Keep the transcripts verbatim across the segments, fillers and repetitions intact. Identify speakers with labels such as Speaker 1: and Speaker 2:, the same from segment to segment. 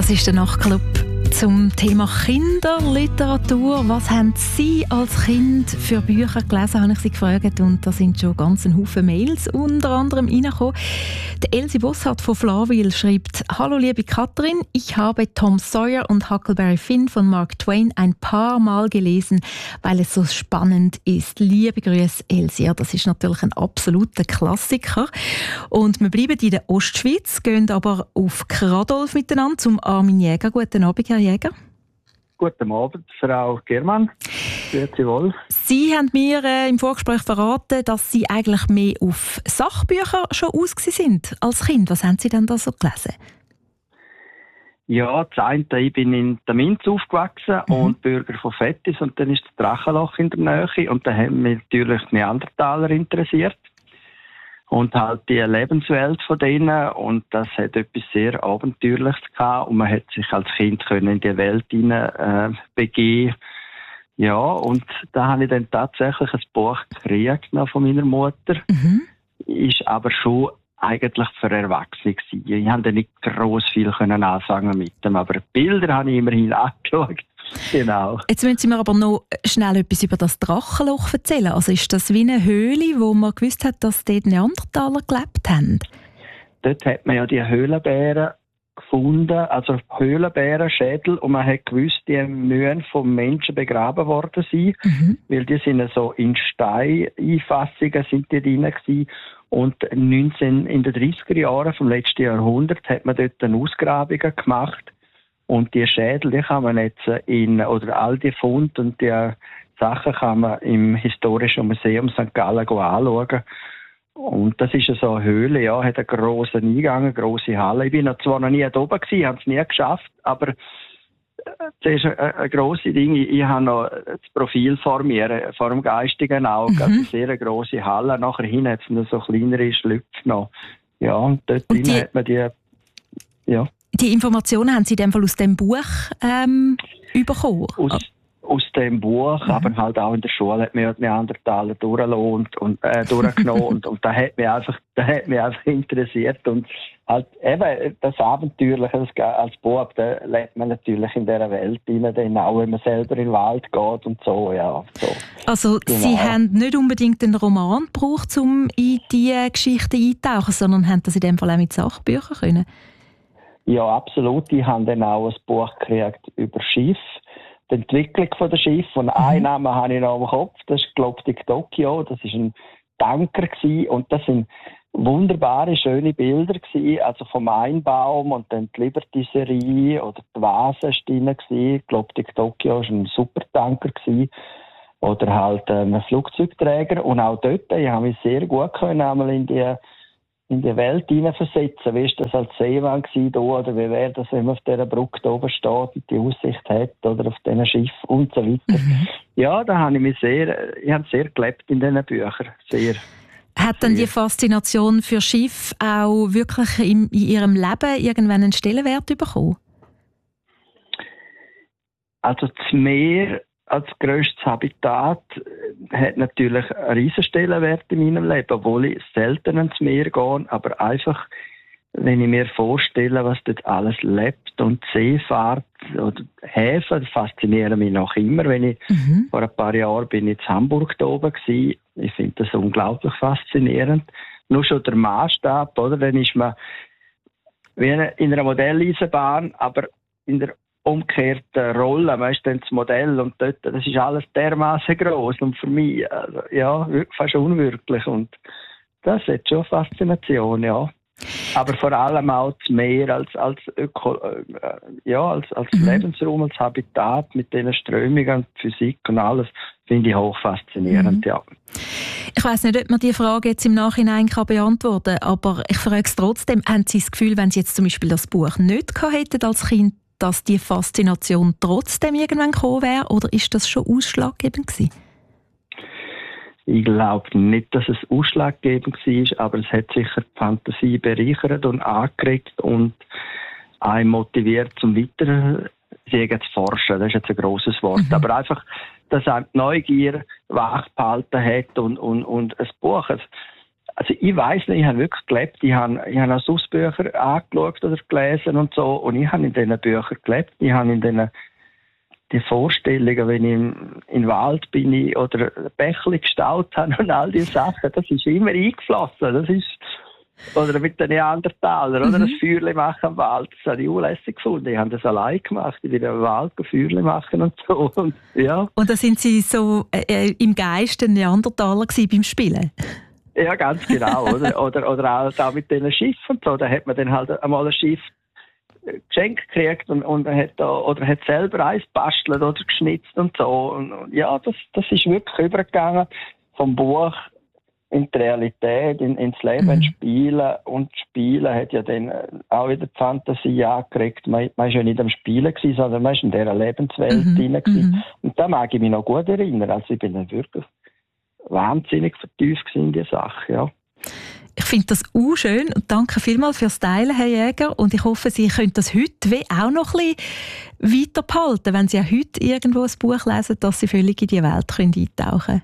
Speaker 1: Das ist der Nachtclub zum Thema Kinderliteratur. Was haben Sie als Kind für Bücher gelesen, habe ich Sie gefragt. Und da sind schon ganz ein Haufen Mails unter anderem reingekommen. Die Elsie Bossart von Flawil schreibt: Hallo liebe Katrin, ich habe Tom Sawyer und Huckleberry Finn von Mark Twain ein paar Mal gelesen, weil es so spannend ist. Liebe Grüße, Elsie. Ja, das ist natürlich ein absoluter Klassiker. Und wir bleiben in der Ostschweiz, gehen aber auf Kradolf miteinander zum Armin Jäger. Guten Abend, Herr Jäger.
Speaker 2: Guten Abend, Frau Germann. Grüezi wohl.
Speaker 1: Sie haben mir äh, im Vorgespräch verraten, dass Sie eigentlich mehr auf Sachbücher schon aus sind als Kind. Was haben Sie denn da so gelesen?
Speaker 2: Ja, das eine, ich bin in der Minz aufgewachsen
Speaker 1: mhm.
Speaker 2: und Bürger von Fettis, und dann ist das Drachenloch in der Nähe, und da haben mich natürlich Neandertaler interessiert. Und halt die Lebenswelt von denen, und das hat etwas sehr Abenteuerliches gehabt, und man hat sich als Kind können in die Welt hinein äh, begeben. Ja, und da habe ich dann tatsächlich ein Buch gekriegt noch von meiner Mutter.
Speaker 1: Mhm.
Speaker 2: Ist aber schon eigentlich für Erwachsene gewesen. Ich konnte nicht gross viel können anfangen mit dem, aber Bilder habe ich immerhin angeschaut. Genau.
Speaker 1: Jetzt müssen Sie mir aber noch schnell etwas über das Drachenloch erzählen. Also ist das wie eine Höhle, wo man gewusst hat, dass dort Neandertaler gelebt haben?
Speaker 2: Dort hat man ja die Höhlenbären gefunden, also Höhlenbärenschädel, und man hat gewusst, die müssen vom Menschen begraben worden sein, mhm. weil die sind so in Steineinfassungen sind die drin gewesen. Und neunzehn, in den dreißiger Jahren vom letzten Jahrhundert hat man dort eine Ausgrabung gemacht. Und die Schädel, die kann man jetzt in, oder all die Funde und die Sachen kann man im Historischen Museum Sankt Gallen anschauen. Und das ist so eine Höhle, ja, hat einen grossen Eingang, eine grosse Halle. Ich bin noch zwar noch nie da oben gewesen, habe es nie geschafft, aber das ist ein, ein grosses Ding. Ich, ich habe noch das Profil vor mir, vor dem geistigen Auge, mhm. eine sehr grosse Halle. Nachher hin hat es noch so kleinere Schlüpfe noch. Ja, und dort
Speaker 1: und
Speaker 2: drin hat man die, ja.
Speaker 1: Die Informationen haben Sie in dem Fall aus dem Buch ähm, bekommen?
Speaker 2: Aus, aus dem Buch, mhm. aber halt auch in der Schule hat mir die Neandertaler durchgelassen und, und, äh, durchgenommen und, und das hat mich einfach, das hat mich einfach interessiert. Und halt eben das Abenteuerliche, das, als Bub, da lebt man natürlich in dieser Welt rein, auch wenn man selber in den Wald geht und so, ja. So.
Speaker 1: Also genau. Sie haben nicht unbedingt einen Roman gebraucht, um in diese Geschichte einzutauchen, sondern haben das in dem Fall auch mit Sachbüchern können?
Speaker 2: Ja, absolut. Ich habe dann auch ein Buch gekriegt über Schiff, die Entwicklung der Schiff. Und mhm. einen Namen habe ich noch im Kopf, das ist, glaube ich, Tokio. Das war ein Tanker gewesen. Und das sind wunderbare, schöne Bilder gewesen. Also vom Einbaum und dann die Liberty-Serie oder die Vase war drin gewesen. Ich glaube, Tokio war ein Supertanker gewesen. Oder halt ein Flugzeugträger. Und auch dort, ich habe mich sehr gut können, einmal in die in die Welt hineinversetzen. Wie war das als Seemann gewesen, da, oder wie wäre das, wenn man auf dieser Brücke da oben steht und die Aussicht hat, oder auf diesen Schiff und so weiter. Mhm. Ja, da habe ich mich sehr, ich habe sehr gelebt in diesen Büchern. Sehr.
Speaker 1: Hat dann die Faszination für Schiff auch wirklich in, in Ihrem Leben irgendwann einen Stellenwert bekommen?
Speaker 2: Also das Meer als grösstes Habitat hat natürlich einen riesen Stellenwert in meinem Leben, obwohl ich selten ans Meer gehe, aber einfach, wenn ich mir vorstelle, was dort alles lebt und Seefahrt oder Häfen, faszinieren mich noch immer. Wenn ich mhm. vor ein paar Jahren bin ich in Hamburg da oben gewesen, ich finde das unglaublich faszinierend. Nur schon der Maßstab, oder? Dann ist man wie in einer Modelleisenbahn, aber in der umgekehrte Rolle, man ist dann das Modell und dort, das ist alles dermaßen gross und für mich, also, ja, fast unwirklich und das hat schon Faszination, ja. Aber vor allem auch das Meer als, als, Öko, äh, ja, als, als mhm. Lebensraum, als Habitat mit diesen Strömungen, Physik und alles, finde ich hoch faszinierend, mhm. ja.
Speaker 1: Ich weiss nicht, ob man diese Frage jetzt im Nachhinein kann beantworten kann, aber ich frage es trotzdem, haben Sie das Gefühl, wenn Sie jetzt zum Beispiel das Buch nicht gehabt hätten als Kind, dass die Faszination trotzdem irgendwann gekommen wäre, oder ist das schon ausschlaggebend gewesen?
Speaker 2: Ich glaube nicht, dass es ausschlaggebend war, aber es hat sicher die Fantasie bereichert und angeregt und einen motiviert zum Weiter zu forschen. Das ist jetzt ein grosses Wort. Mhm. Aber einfach, dass einem die Neugier wachgehalten hat und, und, und ein Buch, Also ich weiss nicht, ich habe wirklich gelebt, ich habe, ich habe auch sonst Bücher angeschaut oder gelesen und so, und ich habe in diesen Büchern gelebt, ich habe in diesen die Vorstellungen, wenn ich im, in den Wald bin ich, oder Bächle gestaut habe und all diese Sachen, das ist immer eingeflossen, das ist, oder mit den Neandertalern, oder
Speaker 1: Mhm.
Speaker 2: das Feuerli machen im Wald, das habe ich unlässig gefunden, ich habe das allein gemacht, ich bin im Wald Feuerli machen und so, und ja.
Speaker 1: Und da sind Sie so äh, im Geist ein Neandertaler gewesen beim Spielen?
Speaker 2: Ja, ganz genau, oder, oder, oder auch da mit diesen Schiffen und so, da hat man dann halt einmal ein Schiff geschenkt gekriegt und, und hat da, oder hat selber eins gebastelt oder geschnitzt und so. Und, und ja, das, das ist wirklich übergegangen vom Buch in die Realität, in, ins Leben,
Speaker 1: Mhm.
Speaker 2: ins Spielen. Und Spielen hat ja dann auch wieder die Fantasie angekriegt. Man, man ist ja nicht am Spielen gewesen, sondern man ist in dieser Lebenswelt
Speaker 1: Mhm.
Speaker 2: drin gewesen.
Speaker 1: Mhm.
Speaker 2: Und da mag ich mich noch gut erinnern. Also ich bin dann wirklich wahnsinnig vertieft in die Sache, ja.
Speaker 1: Ich finde das auch schön und danke vielmals fürs Teilen, Herr Jäger. Und ich hoffe, Sie können das heute wie auch noch ein bisschen weiter behalten, wenn Sie auch heute irgendwo ein Buch lesen, dass Sie völlig in die Welt können eintauchen können.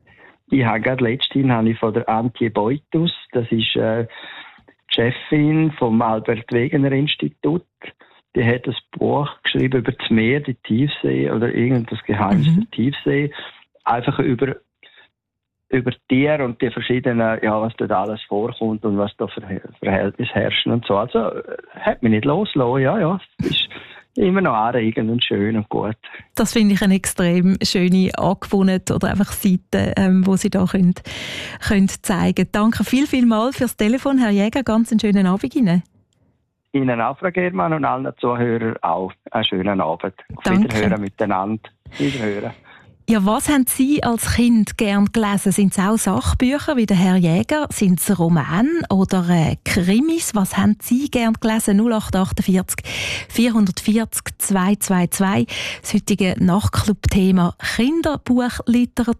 Speaker 2: Ich habe gerade letztens habe ich von der Antje Beutus, das ist äh, die Chefin vom Albert Wegener Institut, die hat ein Buch geschrieben über das Meer, die Tiefsee oder irgendwas Geheimnis
Speaker 1: Mhm.
Speaker 2: der Tiefsee, einfach über über Tiere und die verschiedenen, ja, was dort alles vorkommt und was da für Verhältnisse herrschen und so. Also äh, hat mich nicht losgelassen, ja, ja. Es ist immer noch anregend und schön und gut.
Speaker 1: Das finde ich eine extrem schöne Angewohnheit oder einfach Seite, ähm, wo Sie da können, können zeigen. Danke viel, viel mal fürs Telefon, Herr Jäger. Ganz einen schönen Abend Ihnen.
Speaker 2: Ihnen auch, Frau Germann, und allen Zuhörern auch einen schönen Abend. Auf
Speaker 1: Danke.
Speaker 2: Wiederhören miteinander. Wiederhören.
Speaker 1: Ja, was haben Sie als Kind gern gelesen? Sind es auch Sachbücher wie der Herr Jäger? Sind es Romane oder äh, Krimis? Was haben Sie gern gelesen? null acht achtundvierzig vierhundertvierzig zweihundertzweiundzwanzig. Das heutige Nachtclub-Thema Kinderbuchliteratur.